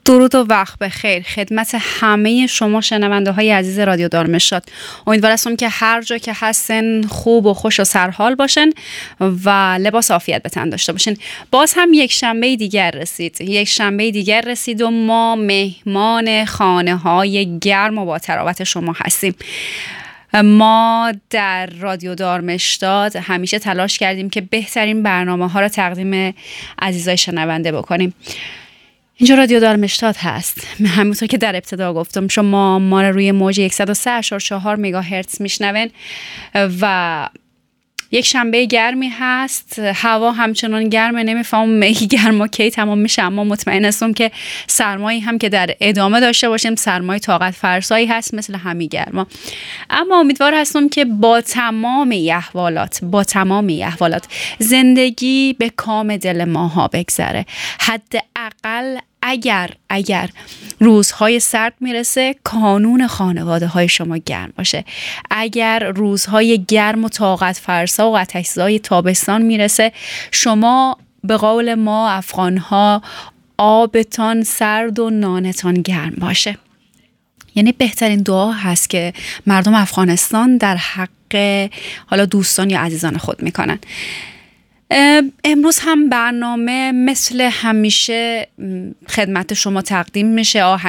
درود و وقت بخیر خدمت همه شما شنونده های عزیز رادیو دارمشتاد. امیدوار هستم که هر جا که هستن خوب و خوش و سرحال باشن و لباس عافیت به تن داشته باشن. باز هم یک شنبه دیگر رسید و ما مهمان خانه های گرم و با تراوت شما هستیم. ما در رادیو دارمشتاد همیشه تلاش کردیم که بهترین برنامه ها را تقدیم عزیزای شنونده بکنیم. اینجا رادیو دارمشتاد هست. همونطور که در ابتدا گفتم شما ما رو روی موج 103.4 مگاهرتز میشنون و یک شنبه گرمی هست. هوا همچنان گرمه، نمیفهمم گرما کی تمام میشه، اما مطمئن هستم که سرمایی هم که در ادامه داشته باشیم سرمای طاقت فرسایی هست مثل همین گرما. اما امیدوار هستم که با تمام احوالات زندگی به کام دل ماها بگذره. حداقل اگر روزهای سرد میرسه کانون خانواده های شما گرم باشه. اگر روزهای گرم و طاقت فرسا و آتش‌زای تابستان میرسه شما به قول ما افغانها آبتان سرد و نانتان گرم باشه. یعنی بهترین دعا هست که مردم افغانستان در حق حالا دوستان یا عزیزان خود میکنن. امروز هم برنامه مثل همیشه خدمت شما تقدیم میشه.